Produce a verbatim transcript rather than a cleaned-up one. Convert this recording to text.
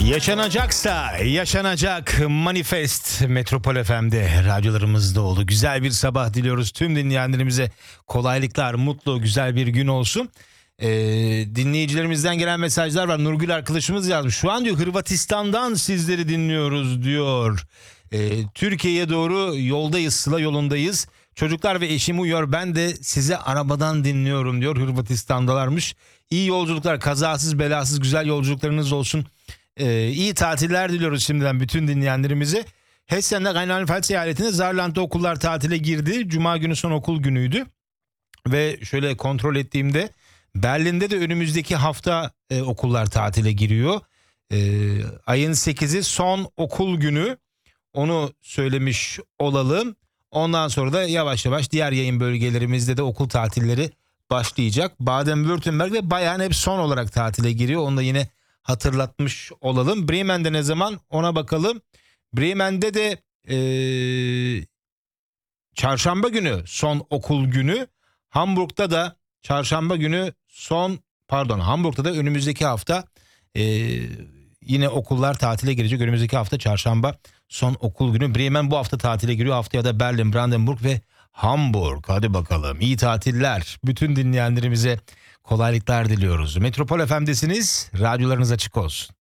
Yaşanacaksa yaşanacak Manifest Metropol F M'de radyolarımızda oldu. Güzel bir sabah diliyoruz tüm dinleyenlerimize, kolaylıklar, mutlu, güzel bir gün olsun. Ee, dinleyicilerimizden gelen mesajlar var. Nurgül arkadaşımız yazmış. Şu an diyor Hırvatistan'dan sizleri dinliyoruz diyor. Ee, Türkiye'ye doğru yoldayız, Sıla yolundayız. Çocuklar ve eşim uyuyor. Ben de size arabadan dinliyorum diyor. Hırvatistan'dalarmış. İyi yolculuklar, kazasız belasız güzel yolculuklarınız olsun. Ee, iyi tatiller diliyoruz şimdiden bütün dinleyenlerimize. Hessen'de Rheinland-Pfalz eyaletinde Saarland'da okullar tatile girdi. Cuma günü son okul günüydü. Ve şöyle kontrol ettiğimde Berlin'de de önümüzdeki hafta e, okullar tatile giriyor. E, ayın sekizi son okul günü. Onu söylemiş olalım. Ondan sonra da yavaş yavaş diğer yayın bölgelerimizde de okul tatilleri başlayacak. Baden-Württemberg ve Bayern hep son olarak tatile giriyor. Onu da yine hatırlatmış olalım. Bremen'de ne zaman ona bakalım. Bremen'de de ee, çarşamba günü son okul günü. Hamburg'da da çarşamba günü son pardon Hamburg'da da önümüzdeki hafta ee, yine okullar tatile girecek. Önümüzdeki hafta çarşamba son okul günü. Bremen bu hafta tatile giriyor. Haftaya da Berlin, Brandenburg ve Hamburg. Hadi bakalım. İyi tatiller. Bütün dinleyenlerimize kolaylıklar diliyoruz. Metropol F M'desiniz. Radyolarınız açık olsun.